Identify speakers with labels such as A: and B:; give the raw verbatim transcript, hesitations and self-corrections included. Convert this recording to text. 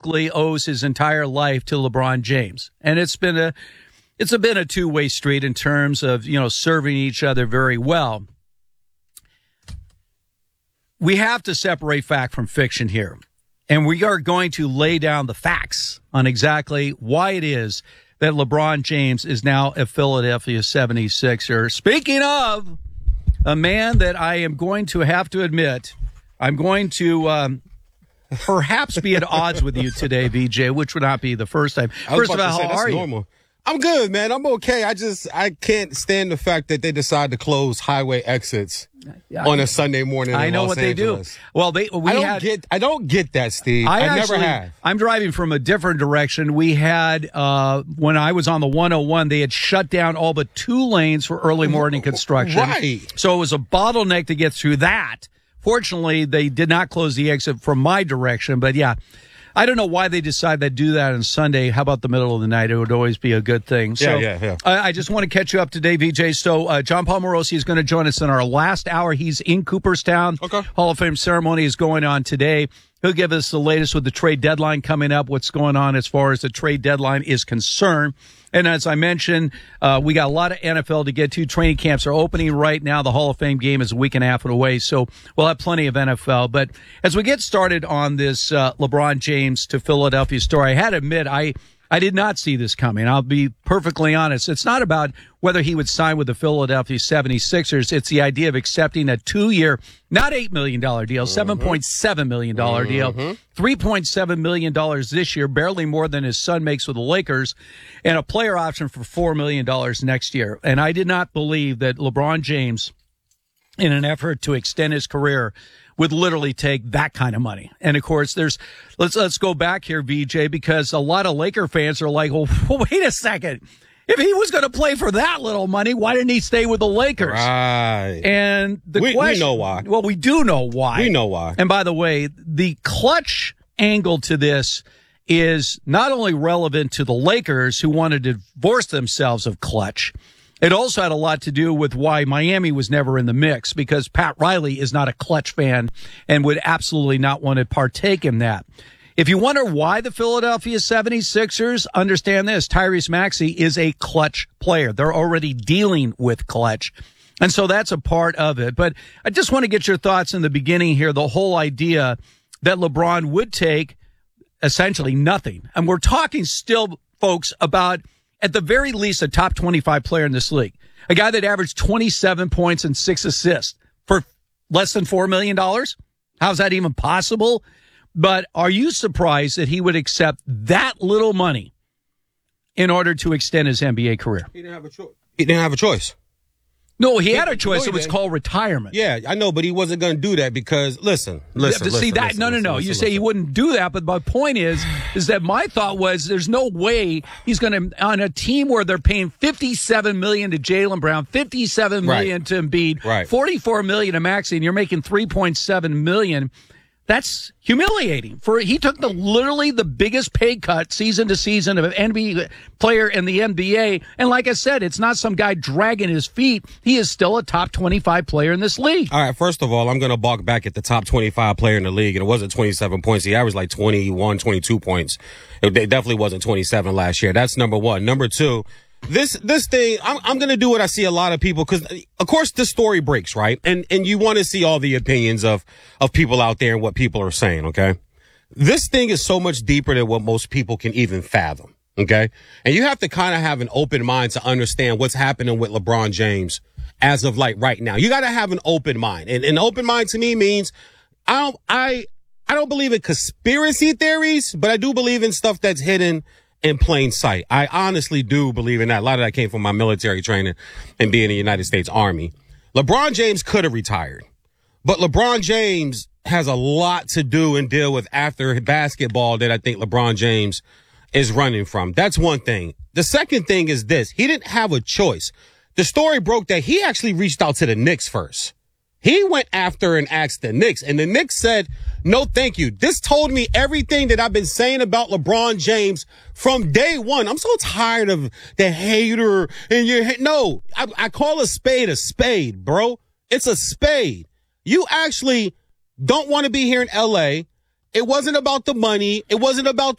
A: basically owes his entire life to LeBron James. And it's been a it's been a two-way street in terms of, you know, serving each other very well. We have to separate fact from fiction here. And we are going to lay down the facts on exactly why it is that LeBron James is now a Philadelphia seventy-sixer. Speaking of a man that I am going to have to admit, I'm going to um, perhaps be at odds with you today, V J, which would not be the first time. First of all, how are you?
B: Normal. I'm good, man. I'm okay. I just, I can't stand the fact that they decide to close highway exits yeah, on a Sunday morning in
A: I know
B: Los
A: what
B: Angeles.
A: they do. Well, they, we
B: I don't
A: had,
B: get, I don't get that, Steve. I, I
A: actually,
B: never have.
A: I'm driving from a different direction. We had, uh, when I was on the one oh one, they had shut down all but two lanes for early morning construction.
B: Right.
A: So it was a bottleneck to get through that. Fortunately, they did not close the exit from my direction, but yeah. I don't know why they decide to do that on Sunday. How about the middle of the night? It would always be a good thing. So,
B: yeah, yeah, yeah.
A: I, I just want to catch you up today, V J. So uh, John Palmarosi is going to join us in our last hour. He's in Cooperstown.
B: Okay.
A: Hall of Fame ceremony is going on today. He'll give us the latest with the trade deadline coming up, what's going on as far as the trade deadline is concerned. And as I mentioned, uh, we got a lot of N F L to get to. Training camps are opening right now. The Hall of Fame game is a week and a half away, so we'll have plenty of N F L. But as we get started on this uh, LeBron James to Philadelphia story, I had to admit, I I did not see this coming. I'll be perfectly honest. It's not about whether he would sign with the Philadelphia seventy-sixers. It's the idea of accepting a two-year, not eight million dollars deal, mm-hmm. seven point seven million dollars
B: mm-hmm.
A: deal, three point seven million dollars this year, barely more than his son makes with the Lakers, and a player option for four million dollars next year. And I did not believe that LeBron James, in an effort to extend his career, would literally take that kind of money. And of course, there's, let's, let's go back here, V J, because a lot of Laker fans are like, well, wait a second. If he was going to play for that little money, why didn't he stay with the Lakers?
B: Right.
A: And the
B: we,
A: question,
B: we know why.
A: Well, we do know why.
B: We know why.
A: And by the way, the clutch angle to this is not only relevant to the Lakers, who wanted to divorce themselves of clutch. It also had a lot to do with why Miami was never in the mix, because Pat Riley is not a clutch fan and would absolutely not want to partake in that. If you wonder why the Philadelphia seventy-sixers, understand this, Tyrese Maxey is a clutch player. They're already dealing with clutch. And so that's a part of it. But I just want to get your thoughts in the beginning here, the whole idea that LeBron would take essentially nothing. And we're talking still, folks, about at the very least a top twenty-five player in this league, a guy that averaged twenty-seven points and six assists for less than four million dollars. How's that even possible? But are you surprised that he would accept that little money in order to extend his N B A career?
B: He didn't have a choice. He didn't have a choice.
A: No, he had a choice.
B: No,
A: It was
B: didn't.
A: called retirement.
B: Yeah, I know, but he wasn't going to do that because, listen, listen,
A: Yeah, but see
B: listen,
A: that?
B: listen,
A: no, no,
B: listen,
A: no.
B: listen,
A: you
B: listen.
A: say he wouldn't do that, but my point is, is that my thought was, there's no way he's going to, on a team where they're paying fifty-seven million dollars to Jaylen Brown, fifty-seven million dollars
B: Right.
A: to Embiid,
B: Right.
A: forty-four million dollars to Maxey, and you're making three point seven million dollars. That's humiliating. For he took the literally the biggest pay cut season to season of an N B A player in the N B A. And like I said, it's not some guy dragging his feet. He is still a top twenty-five player in this league.
B: All right, first of all, I'm going to balk back at the top twenty-five player in the league, and it wasn't twenty-seven points. He averaged like twenty-one, twenty-two points. It, it definitely wasn't twenty-seven last year. That's number one. Number two, this this thing, I'm, I'm going to do what I see a lot of people, because, of course, the story breaks, right? And and you want to see all the opinions of, of people out there and what people are saying, okay? This thing is so much deeper than what most people can even fathom, okay? And you have to kind of have an open mind to understand what's happening with LeBron James as of like right now. You got to have an open mind. And an open mind to me means I don't, I, I don't believe in conspiracy theories, but I do believe in stuff that's hidden in plain sight. I honestly do believe in that. A lot of that came from my military training and being in the United States Army. LeBron James could have retired, but LeBron James has a lot to do and deal with after basketball that I think LeBron James is running from. That's one thing. The second thing is this. He didn't have a choice. The story broke that he actually reached out to the Knicks first. He went after and asked the Knicks, and the Knicks said, no, thank you. This told me everything that I've been saying about LeBron James from day one. I'm so tired of the hater and your ha- No, I, I call a spade a spade, bro. It's a spade. You actually don't want to be here in L A. It wasn't about the money. It wasn't about the